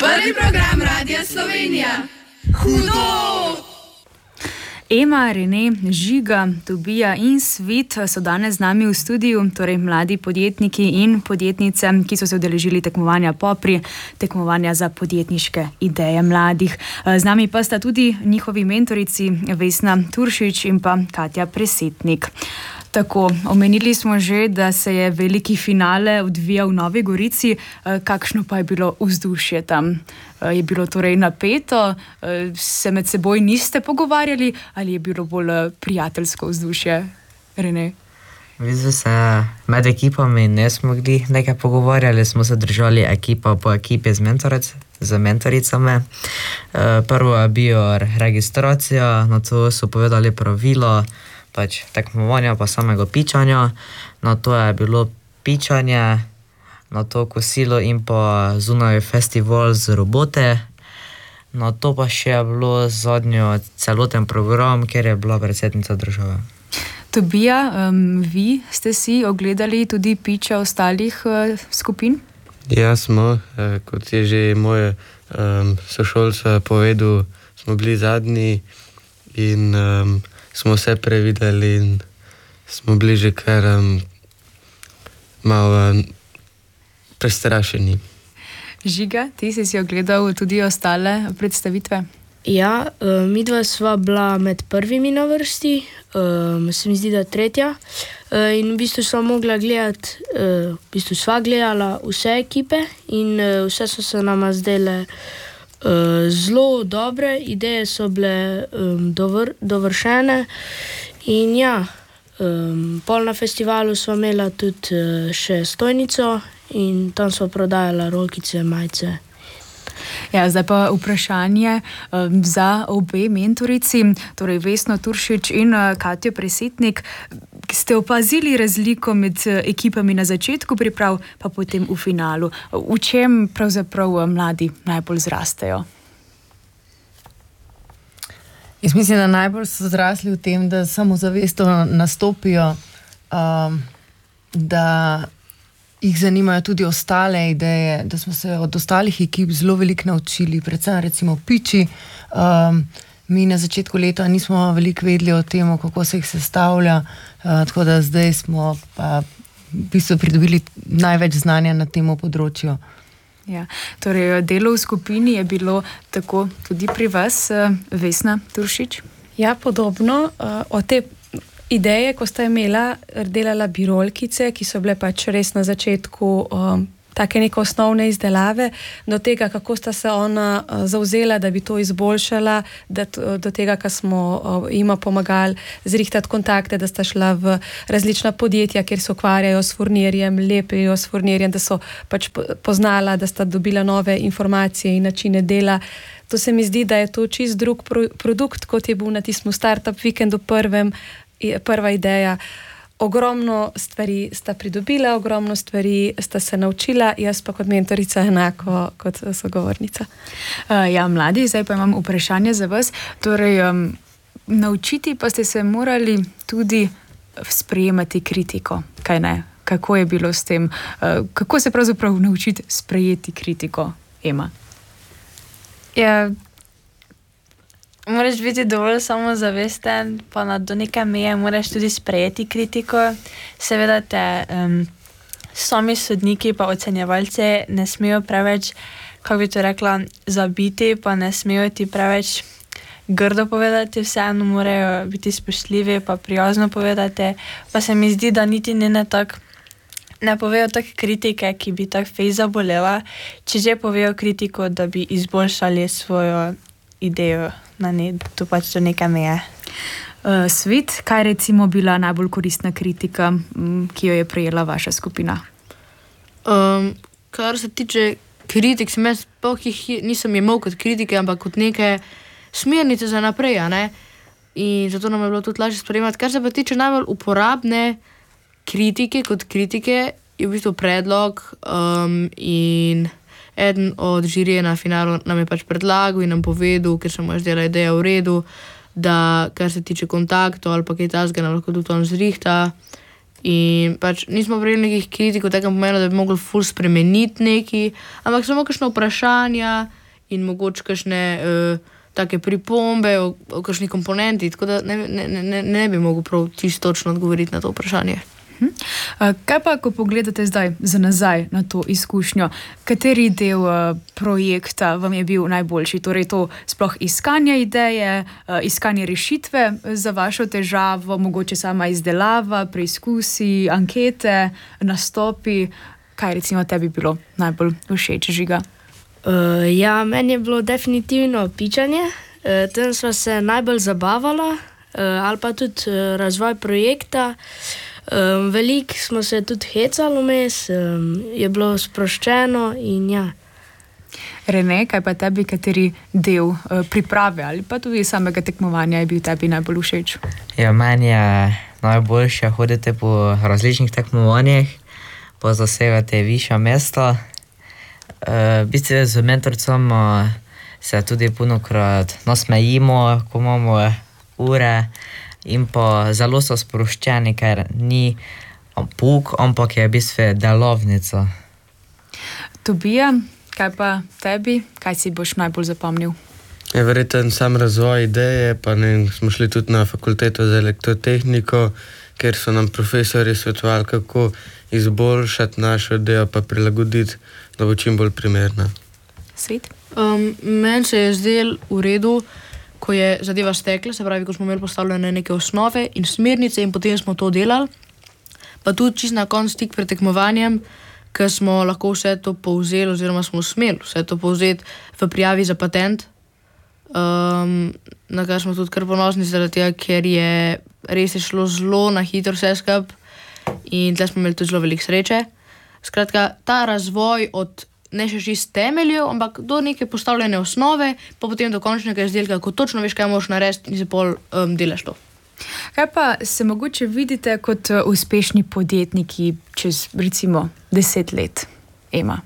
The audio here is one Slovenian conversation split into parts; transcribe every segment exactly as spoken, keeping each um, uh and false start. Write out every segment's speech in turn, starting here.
Prvi program Radia Slovenija. Hudo! Ema, Rene, Žiga, Tobija in Svit so danes z nami v studiu, torej mladi podjetniki in podjetnice, ki so se udeležili tekmovanja Popri, tekmovanja za podjetniške ideje mladih. Z nami pa sta tudi njihovi mentorici Vesna Turšič in pa Katja Presetnik. Tako, omenili smo že, da se je veliki finale odvijal v Novi Gorici. Kakšno pa je bilo vzdušje tam? Je bilo torej napeto? Se med seboj niste pogovarjali ali je bilo bolj prijateljsko vzdušje? Rene? V bistvu se med ekipami nismo mogli nekaj pogovarjali, smo se držali ekipa po ekipi z, mentoric, z mentoricami. Prvo je bio registracija, na to so povedali pravilo, pač tekmovanja pa samega pičanja. Na to je bilo pičanje, na to kosilo in pa zunaj festival z robote. Na to pa še je bilo zadnjo celoten program, kjer je bila predsednica države. Tobija, um, vi ste si ogledali tudi piča ostalih uh, skupin? Ja, smo. Eh, kot je že moj um, sošolca povedal, smo bili zadnji in um, smo vse prevideli in smo bili že kar um, malo um, prestrašeni. Žiga, ti si si ogledal tudi ostale predstavitve? Ja, uh, midva sva bila med prvimi na vrsti, uh, se mi zdi, da tretja. Uh, in v bistvu sva mogla gledati, uh, v bistvu sva gledala vse ekipe in uh, vse so se nama zdele uh, zelo dobre, ideje so bile um, dovr, dovršene. In ja, um, pol na festivalu sva imela tudi uh, še stojnico in tam sva prodajala rolkice, majice. Ja, zdaj pa vprašanje um, za obe mentorici, torej Vesno Turšič in uh, Katjo Presetnik. Ste opazili razliko med uh, ekipami na začetku priprav, pa potem v finalu? V čem pravzaprav uh, mladi najbolj zrastejo? Jaz mislim, da najbolj so zrasli v tem, da samozavestno nastopijo, um, da jih zanimajo tudi ostale ideje, da smo se od ostalih ekip zelo veliko naučili, predvsem recimo piči. Um, mi na začetku leta nismo veliko vedeli o tem, kako se jih sestavlja, uh, tako da zdaj smo pa v bistvu pridobili največ znanja na tem področju. Ja, torej delo v skupini je bilo tako tudi pri vas, uh, Vesna Turšič? Ja, podobno. Uh, o te ideje, ko sta imela, delala bi rolkice, ki so bile pač res na začetku um, take neke osnovne izdelave, do tega, kako sta se ona uh, zauzela, da bi to izboljšala, da t, do tega, ko smo uh, jima pomagali zrihtati kontakte, da sta šla v različna podjetja, kjer se ukvarjajo s furnirjem, lepijo s furnirjem, da so pač poznala, da sta dobila nove informacije in načine dela. To se mi zdi, da je to čist drug pro, produkt, kot je bil na tistem startup vikendu prvem, prva ideja. Ogromno stvari sta pridobila, ogromno stvari sta se naučila, jaz pa kot mentorica enako kot sogovornica. Uh, ja, mladi, zdaj pa imam vprašanje za vas. Torej, um, naučiti pa ste se morali tudi sprejemati kritiko, kaj ne? Kako je bilo s tem? Uh, kako se pravzaprav naučiti sprejeti kritiko, Ema? Ja, moraš biti dovolj samozavesten, pa na do neke meje moraš tudi sprejeti kritiko. Seveda te um, sami sodniki pa ocenjevalci ne smejo preveč, kako bi to rekla, zabiti, pa ne smejo ti preveč grdo povedati, vseeno morajo biti spoštljivi, pa prijazno povedati. Pa se mi zdi, da niti ne, ne tak ne povejo tak kritike, ki bi tak fejs zabolela, če že povejo kritiko, da bi izboljšali svojo idejo na ne, to pač do neke meje. Uh, Svit, kaj recimo bila najbolj koristna kritika, m, ki jo je prejela vaša skupina? Um, kar se tiče kritik, sem jaz jih nisem imel kot kritike, ampak kot neke smernice za naprej, a ne? In zato nam je bilo tudi lažje sprejemati. Kar se pa tiče najbolj uporabne kritike kot kritike, je v bistvu predlog um, in eden od žirije na finalu nam je pač predlagal in nam povedal, ker se mu je zdela ideja v redu, da kar se tiče kontaktov ali pa kaj tasga, nam lahko tudi on zrihta. In pač nismo prejeli nekih kritik v takem pomenu, da bi mogli ful spremeniti neki, ampak samo kakšno vprašanja, in mogoče kakšne uh, take pripombe o, o kakšni komponenti, tako da ne, ne, ne, ne bi mogel prav čisto točno odgovoriti na to vprašanje. Hm. Kaj pa, ko pogledate zdaj za nazaj na to izkušnjo, kateri del uh, projekta vam je bil najboljši? Torej to sploh iskanje ideje, uh, iskanje rešitve za vašo težavo, mogoče sama izdelava, preizkusi, ankete, nastopi. Kaj recimo tebi bilo najbolj všeč, Žiga? Uh, ja, meni je bilo definitivno pičanje. Uh, tam sva se najbolj zabavala, uh, ali pa tudi uh, razvoj projekta. Um, Veliko smo se tudi hecali vmes, um, je bilo sproščeno in ja. Rene, kaj pa tebi, kateri del uh, priprave ali pa tudi samega tekmovanja je bil tebi najbolj všeč? Ja, meni je najboljše hoditi po različnih tekmovanjih, pa zasegati višja mesta. Uh, v bistvu z mentorcem uh, se tudi punokrat nasmejimo, ko imamo ure, in pa zelo so sproščeni, ker ni pouk, ampak je v bistvu delavnica. Tobija, kaj pa tebi? Kaj si boš najbolj zapomnil? Je verjetno sam razvoj ideje, pa ne, smo šli tudi na fakulteto za elektrotehniko, ker so nam profesori svetovali, kako izboljšati našo idejo, pa prilagoditi, da bo čim bolj primerna. Svet? Um, meni se je zdel v redu, ko je zadeva stekla, se pravi, ko smo imeli postavljene neke osnove in smernice in potem smo to delali. Pa tudi čist na koncu tik pred tekmovanjem, ker smo lahko vse to povzeli oziroma smo smeli vse to povzeti v prijavi za patent, um, na kar smo tudi kar ponosni, zaradi tega, ker je res je šlo zelo na hitro vse skup in tle smo imeli tudi zelo veliko sreče. Skratka, ta razvoj od ne še čist temeljev, ampak do neke postavljene osnove, pa potem do končnega izdelka, ko točno veš, kaj moraš narediti in se pol um, delaš to. Kaj pa se mogoče vidite kot uh, uspešni podjetniki čez recimo deset let, Ema?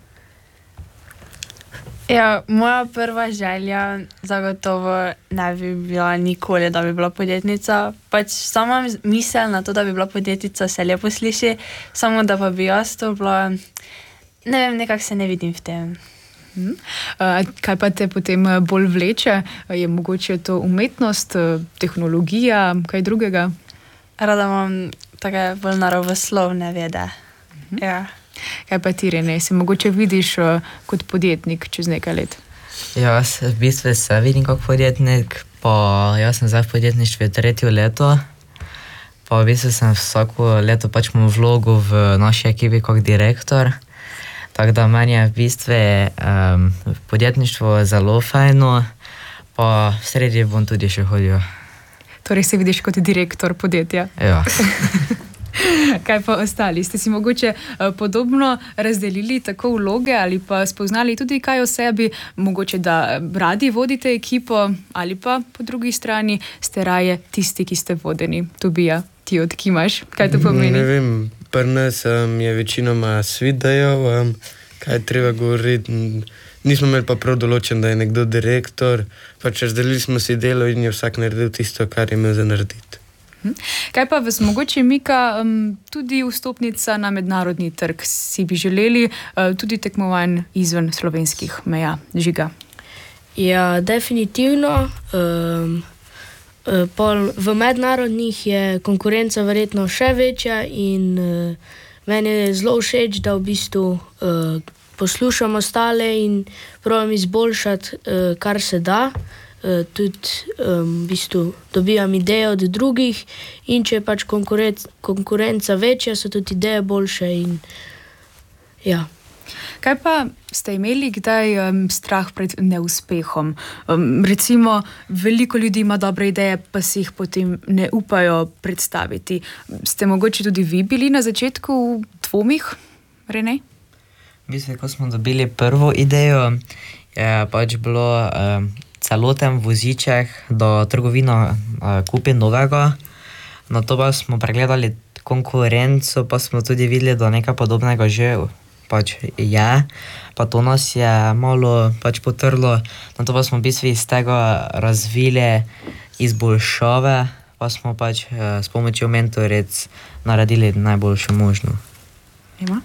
Ja, moja prva želja zagotovo ne bi bila nikoli, da bi bila podjetnica. Pač sama misel na to, da bi bila podjetnica, se lepo sliši, samo da pa bi jaz to bila... Ne vem, nekako se ne vidim v tem. Hmm. Uh, kaj pa te potem bolj vleče? Je mogoče to umetnost, tehnologija, kaj drugega? Rada imam take bolj naravoslovne vede. Hmm. Ja. Kaj pa ti, Rene, se mogoče vidiš uh, kot podjetnik čez nekaj let? Ja, v bistvu se vidim kot podjetnik, pa jaz sem zdaj v podjetništvu tretje leto. Pa v bistvu sem vsako leto pač imam vlogo v naši ekipi kot direktor. Tako da meni je v bistvu um, podjetništvo zelo fajno, pa v sredi bom tudi še hodil. Torej se vidiš kot direktor podjetja? Ja. Kaj pa ostali? Ste si mogoče uh, podobno razdelili tako vloge ali pa spoznali tudi kaj o sebi, mogoče da radi vodite ekipo ali pa po drugi strani ste raje tisti, ki ste vodeni? Tobija, ti odkimaš? Kaj to pomeni? Ne vem. Pri nas um, je večinoma svit dajal, um, kaj treba govoriti. Nismo imeli pa prav določen, da je nekdo direktor. Pač razdelili smo si delo in je vsak naredil tisto, kar je imel za narediti. Kaj pa vas mogoče mika um, tudi vstopnica na mednarodni trg? Si bi želeli uh, tudi tekmovanj izven slovenskih meja? Žiga? Ja, definitivno. Um, Pol v mednarodnih je konkurenca verjetno še večja in uh, meni je zelo všeč, da v bistvu uh, poslušam ostale in probam izboljšati, uh, kar se da. Uh, tudi um, v bistvu dobijam ideje od drugih in če je pač konkurenc, konkurenca večja, so tudi ideje boljše in ja. Kaj pa ste imeli kdaj um, strah pred neuspehom? Um, recimo, veliko ljudi ima dobre ideje, pa si jih potem ne upajo predstaviti. Ste mogoče tudi vi bili na začetku v dvomih, Rene? Mislim, ko smo dobili prvo idejo, je pač bilo um, celoten voziček do trgovino uh, kupi novega. Na to pa smo pregledali konkurenco, pa smo tudi videli, da nekaj podobnega že pač je, pa to nas je malo pač potrlo, na to pa smo v bistvu iz tega razvili izboljšave, pa smo pač s pomočjo mentoric naredili najboljše možno. Ima?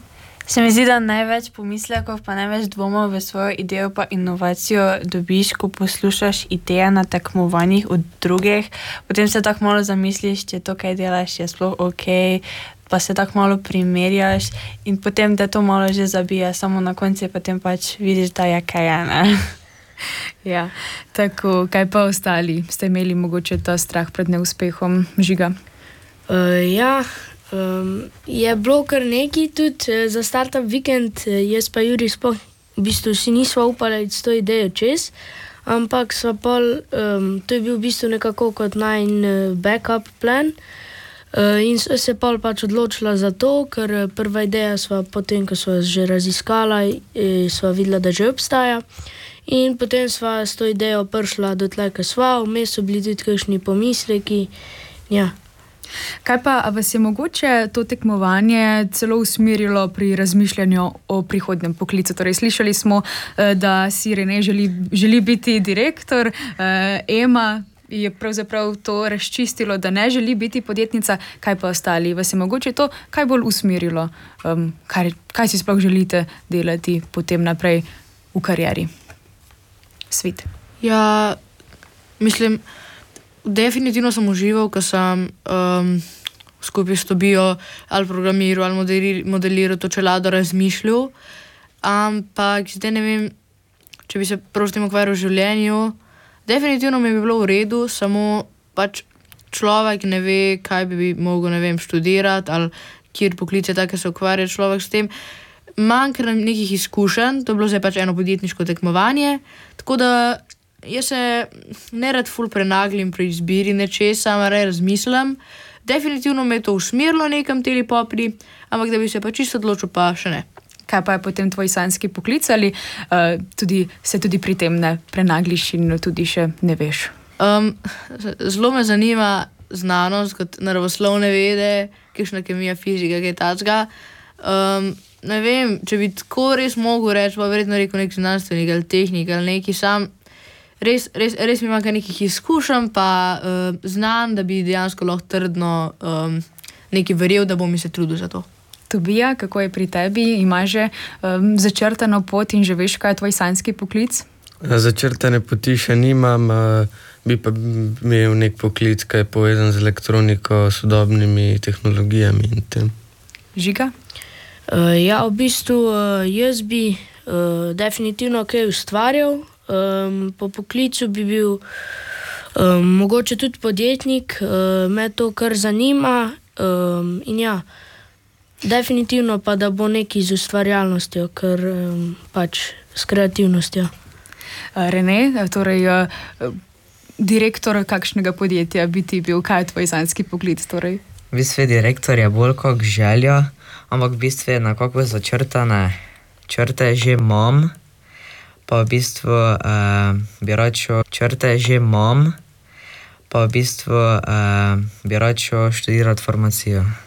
Se mi zdi, da največ pomislekov, pa največ dvomov v svojo idejo pa inovacijo dobiš, ko poslušaš ideje na tekmovanjih od drugih. Potem se tako malo zamisliš, če to, kaj delaš, je sploh ok, pa se tako malo primerjaš in potem te to malo že zabija, samo na koncu potem pač vidiš, da je kaj je, ne? Ja, tako, kaj pa ostali? Ste imeli mogoče ta strah pred neuspehom, Žiga? Uh, ja, um, je bilo kar nekaj tudi uh, za startup vikend, uh, jaz pa Juri sploh v bistvu si nisva upala iti s to idejo čez, ampak sva pol, um, to je bil v bistvu nekako kot najn uh, backup plan uh, in sva se pol pač odločila za to, ker prva ideja sva potem, ko sva že raziskala, uh, sva videla, da že obstaja. In potem sva s to idejo prišla do tle, ko sva, vmes so bili tudi kakšni pomisleki. Ja. Kaj pa, a vas je mogoče to tekmovanje celo usmerilo pri razmišljanju o prihodnem poklicu? Torej, slišali smo, da si Rene želi, želi biti direktor, Ema je pravzaprav to razčistilo, da ne želi biti podjetnica. Kaj pa ostali? Vas je mogoče to kaj bolj usmerilo? Kaj, kaj si sploh želite delati potem naprej v karieri? Svit. Ja, mislim, definitivno sem užival, ko sem um, skupaj s Tobijo ali programiral ali modeli, modeliral to čelado, razmišljal, ampak zdaj ne vem, če bi se prav s tem ukvarjal v življenju, definitivno mi bi bilo v redu, samo pač človek ne ve, kaj bi mogel, ne vem, študirati ali kjer poklice take se ukvarja človek s tem. Manjka nam nekih izkušenj, to je bilo zdaj pač eno podjetniško tekmovanje, tako da jaz se ne rad ful prenaglim pri izbiri nečesa, samo rej razmislim. Definitivno me je to usmerilo nekam teli popri, ampak da bi se pa čisto odločil, pa še ne. Kaj pa je potem tvoj sanjski poklic ali uh, tudi, se tudi pri tem ne prenagliš in tudi še ne veš? Um, zelo me zanima znanost, kot naravoslovne vede, kakšna kemija, fizika, kaj tacga. Um, ne vem, če bi tako res mogel reči, pa verjetno rekel nek znanstvenik ali tehnik ali neki sam, res, res, res mi manjka nekih izkušenj, pa uh, znam, da bi dejansko lahko trdno um, nekaj verjel, da bom mi se trudil za to. Tobija, kako je pri tebi? Imaš že um, začrtano pot in že veš, kaj je tvoj sanjski poklic? Začrtane poti še nimam, uh, bi pa imel nek poklic, kaj je povezan z elektroniko, sodobnimi tehnologijami in tem. Žiga? Uh, ja, v bistvu uh, jaz bi uh, definitivno kaj ustvarjal, um, po poklicu bi bil um, mogoče tudi podjetnik, uh, me to kar zanima um, in ja, definitivno pa, da bo nekaj z ustvarjalnostjo, ker um, pač s kreativnostjo. Uh, Rene, torej uh, direktor kakšnega podjetja bi ti bil, kaj je tvoj sanjski poklic? Torej? V bistvu direktor je bolj kot želja, ampak v bistvu je nekako začrtane črte že imam, pa v bistvu uh, bi račo črte že imam, pa v bistvu uh, bi račo študirati farmacijo.